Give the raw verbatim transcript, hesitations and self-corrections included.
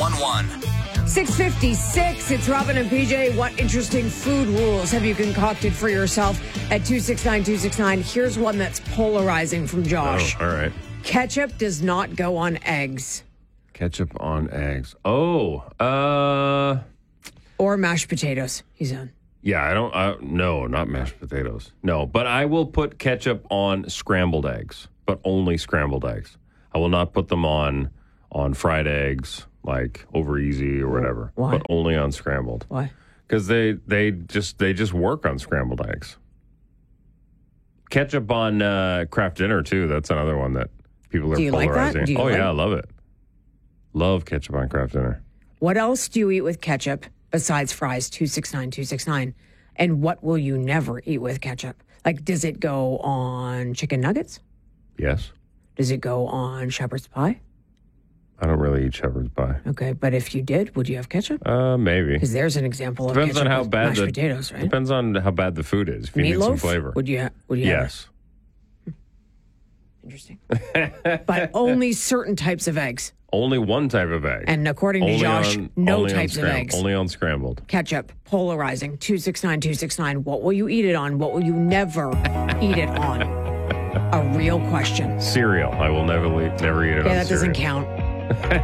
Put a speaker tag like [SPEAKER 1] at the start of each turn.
[SPEAKER 1] one one.
[SPEAKER 2] six fifty-six, it's Robin and P J. What interesting food rules have you concocted for yourself at two six nine two six nine? Here's one that's polarizing from Josh.
[SPEAKER 3] Oh, all right.
[SPEAKER 2] Ketchup does not go on eggs.
[SPEAKER 3] Ketchup on eggs. Oh, uh...
[SPEAKER 2] Or mashed potatoes, he's on.
[SPEAKER 3] Yeah, I don't... Uh, no, not mashed potatoes. No, but I will put ketchup on scrambled eggs, but only scrambled eggs. I will not put them on on fried eggs, like over easy or whatever.
[SPEAKER 2] Why?
[SPEAKER 3] But only on scrambled.
[SPEAKER 2] Why?
[SPEAKER 3] Because they, they just they just work on scrambled eggs. Ketchup on uh, Kraft Dinner, too. That's another one that people are
[SPEAKER 2] Do you like that?
[SPEAKER 3] polarizing.
[SPEAKER 2] Do you
[SPEAKER 3] oh,
[SPEAKER 2] like-
[SPEAKER 3] yeah, I love it. Love ketchup on Kraft Dinner.
[SPEAKER 2] What else do you eat with ketchup besides fries? two six nine two six nine. And what will you never eat with ketchup? Like, does it go on chicken nuggets?
[SPEAKER 3] Yes.
[SPEAKER 2] Does it go on shepherd's pie?
[SPEAKER 3] I don't really eat shepherd's pie.
[SPEAKER 2] Okay, but if you did, would you have ketchup?
[SPEAKER 3] Uh, maybe.
[SPEAKER 2] Because there's an example of
[SPEAKER 3] Depends
[SPEAKER 2] ketchup
[SPEAKER 3] on how
[SPEAKER 2] with
[SPEAKER 3] bad
[SPEAKER 2] mashed
[SPEAKER 3] the
[SPEAKER 2] potatoes, right?
[SPEAKER 3] Depends on how bad the food is. If you need some
[SPEAKER 2] Meatloaf?
[SPEAKER 3] flavor.
[SPEAKER 2] Would you? Ha- would you? have
[SPEAKER 3] Yes.
[SPEAKER 2] it? Interesting. But only certain types of eggs,
[SPEAKER 3] Only one type of egg.
[SPEAKER 2] and according to
[SPEAKER 3] only
[SPEAKER 2] Josh,
[SPEAKER 3] on,
[SPEAKER 2] no
[SPEAKER 3] only on
[SPEAKER 2] types of
[SPEAKER 3] scram-
[SPEAKER 2] eggs.
[SPEAKER 3] Only on scrambled.
[SPEAKER 2] Ketchup, polarizing. Two six nine two six nine. What will you eat it on? What will you never eat it on? A real question.
[SPEAKER 3] Cereal. I will never le- never eat it
[SPEAKER 2] Yeah,
[SPEAKER 3] on
[SPEAKER 2] that
[SPEAKER 3] cereal.
[SPEAKER 2] doesn't count.